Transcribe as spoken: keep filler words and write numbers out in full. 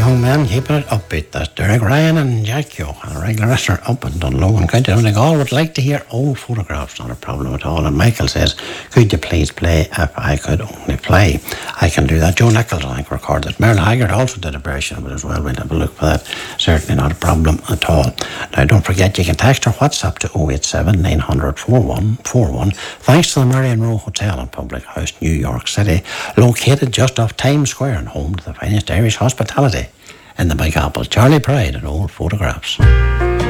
young man keeping it upbeat. That's Derek Ryan and Jack Yo, a regular restaurant up in Dunlogan County. And they all would like to hear old photographs, not a problem at all. And Michael says, could you please play If I Could Only Fly? I can do that. Joe Nichols, I think, recorded it. Merle Haggard also did a version of it as well. We'll have a look for that. Certainly not a problem at all. Now, don't forget, you can text or WhatsApp to oh eight seven, nine hundred, forty-one forty-one. Thanks to the Marion Row Hotel and Public House, New York City, located just off Times Square and home to the finest Irish hospitality in the Big Apple. Charlie Pride and old photographs.